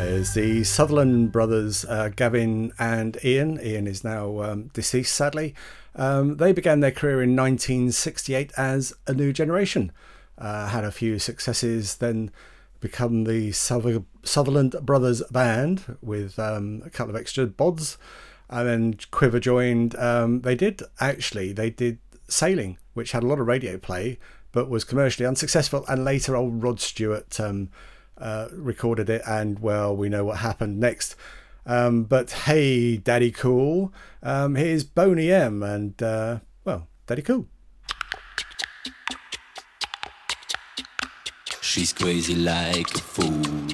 There's the Sutherland brothers, Gavin and Ian. Ian is now deceased, sadly. They began their career in 1968 as A New Generation. Had a few successes, then become the Sutherland Brothers Band with a couple of extra bods. And then Quiver joined. They did Sailing, which had a lot of radio play, but was commercially unsuccessful. And later old Rod Stewart recorded it, and well, we know what happened next. But hey, Daddy Cool, here's Boney M, and well, Daddy Cool. She's crazy like a fool.